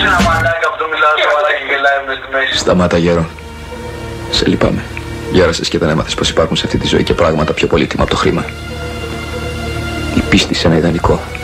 ένα μαλάκα που το μιλάω σοβαρά και γελάει μες στη μέση. Σταμάτα, γέρο. Σε λυπάμαι. Γέρασες και δεν έμαθες πως υπάρχουν σε αυτή τη ζωή και πράγματα πιο πολύτιμα από το χρήμα. Η πίστη σε ένα ιδανικό.